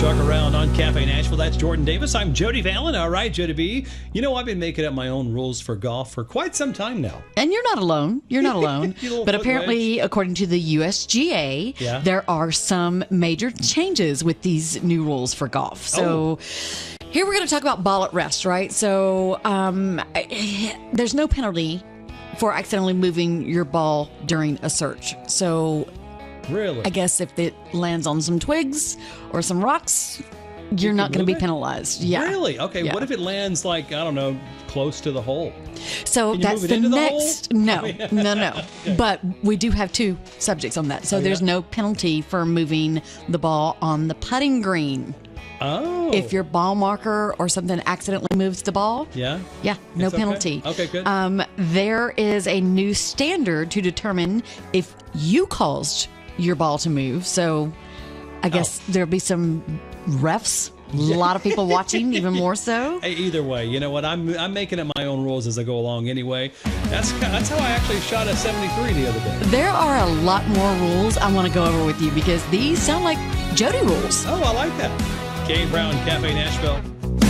Truck Around on Cafe Nashville. That's Jordan Davis. I'm Jody Vallon. All right, Jody B. You know, I've been making up my own rules for golf for quite some time now. And you're not alone. You're not alone. But apparently, according to the USGA, there are some major changes with these new rules for golf. So here we're going to talk about ball at rest, right? So there's no penalty for accidentally moving your ball during a search. So really, I guess if it lands on some twigs or some rocks, you're not going to be penalized. Yeah. Really? Okay. Yeah. What if it lands like, I don't know, close to the hole? So that's the next. No. Yeah. But we do have two subjects on that. So there's no penalty for moving the ball on the putting green. Oh. If your ball marker or something accidentally moves the ball. Yeah, no penalty. Okay, good. There is a new standard to determine if you caused your ball to move. So I guess there'll be some refs. A lot of people watching, even more so. Hey, either way, you know what? I'm making up my own rules as I go along anyway. That's how I actually shot a 73 the other day. There are a lot more rules I want to go over with you because these sound like Jody rules. Oh, I like that. Kane Brown, Cafe Nashville.